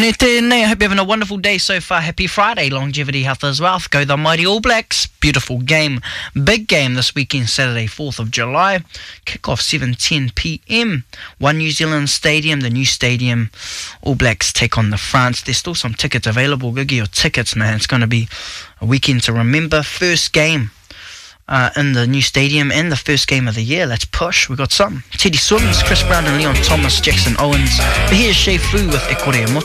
Morning tēnei, I hope you're having a wonderful day so far. Happy Friday, longevity, health as wealth. Go the mighty All Blacks. Beautiful game, big game this weekend, Saturday 4th of July. Kick-off 7:10 p.m. One New Zealand Stadium, the new stadium. All Blacks take on the France. There's still some tickets available. Go get your tickets, man. It's going to be a weekend to remember. First game in the new stadium and the first game of the year. Let's push. We got some. Teddy Swims, Chris Brown and Leon Thomas, Jackson Owens. But here's Shea Fu with Ekorea Motu.